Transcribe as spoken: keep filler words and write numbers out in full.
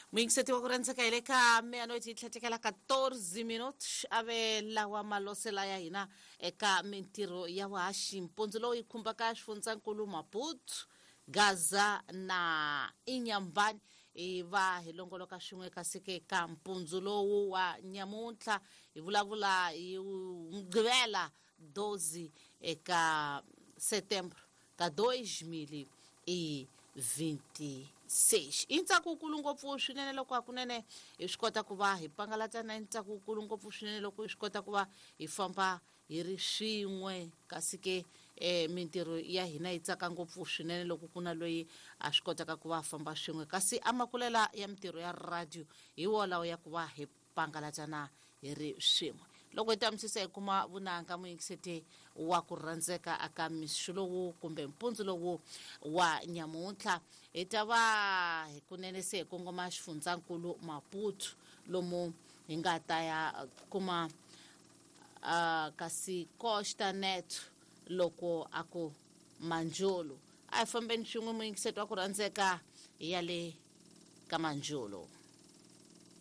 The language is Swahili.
Moingiseti wa kurandzeka ile ka meanoiti itlhatekela catorze minutos ave lawa malosela ya hina eka mintirho ya vahaxi mpundzu lowu yi khumbaka xifundzankulu Maputo, Gaza na Inhambane hi va hi longoloka swin'we kasi ke ka mpundzu lowu wa nyamuntlha hi vulavula hi mugqivela doze eka setembro ka dois mil e vinte e seis. Intsakukulu ngopfu swinene loko hakunene hi swi kota ku va hi pangalatana, intsakukulu ngopfu swinene loko hi swi kota ku va hi famba hi ri swin'we kasi ke eh, mintirho ya hina yi tsaka ngopfu swinene loko ku na loyi a swi kotaka ku va famba swin'we kasi amakulela ya mintirho ya radio hi wolawo ya ku va hi pangalatana hi ri swin'we. Loko hi tamisisa hi kuma vunanga moyingiseti wa ku rhandzeka aka mixo lowu kumbe mpundzu lowu wa nyamuntlha hi ta va hi kunene se hi kongoma xifundzankulu Maputo lomu hi nga ta ya kuma uh, kasi Costa Neto loko ako Manjolo. A hi fambeni swin'we moyingiseti wa ku rhandzeka ya le ka Manjolo.